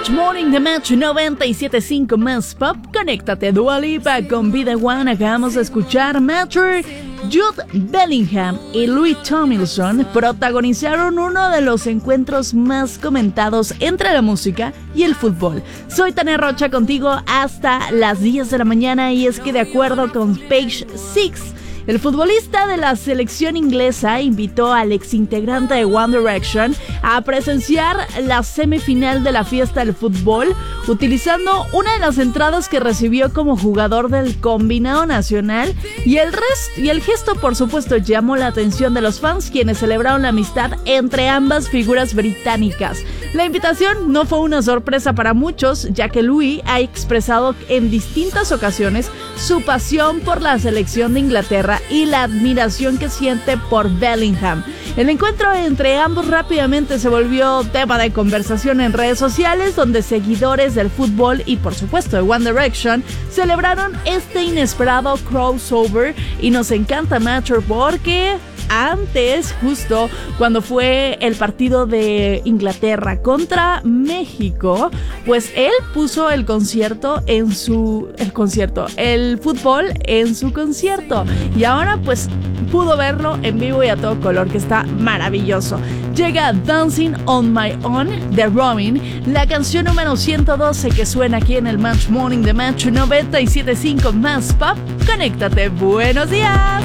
Match Morning, The Match 97.5 más pop. Conéctate, Dua Lipa con Be The One. Acabamos de escuchar Matter. Jude Bellingham y Louis Tomlinson protagonizaron uno de los encuentros más comentados entre la música y el fútbol. Soy Tania Rocha contigo hasta las 10 de la mañana y es que de acuerdo con Page Six, el futbolista de la selección inglesa invitó al exintegrante de One Direction a presenciar la semifinal de la fiesta del fútbol utilizando una de las entradas que recibió como jugador del combinado nacional y el gesto por supuesto llamó la atención de los fans, quienes celebraron la amistad entre ambas figuras británicas. La invitación no fue una sorpresa para muchos, ya que Louis ha expresado en distintas ocasiones su pasión por la selección de Inglaterra y la admiración que siente por Bellingham. El encuentro entre ambos rápidamente se volvió tema de conversación en redes sociales, donde seguidores del fútbol y por supuesto de One Direction celebraron este inesperado crossover. Y nos encanta Matter porque antes, justo cuando fue el partido de Inglaterra contra México, pues él puso el fútbol en su concierto, y ahora pues pudo verlo en vivo y a todo color, que está maravilloso. Llega Dancing on My Own de Robin, la canción número 112 que suena aquí en el Match Morning de Match 97.5 más pop. Conéctate, buenos días.